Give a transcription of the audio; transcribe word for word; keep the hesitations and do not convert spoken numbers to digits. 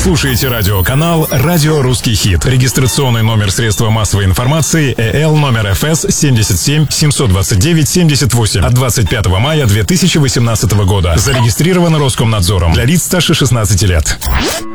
слушаете радиоканал «Радио Русский хит». Регистрационный номер средства массовой информации ЭЛ номер эф эс семь семь семь два девять семь восемь от двадцать пятого мая две тысячи восемнадцатого года. Зарегистрировано Роскомнадзором для лиц старше шестнадцати лет.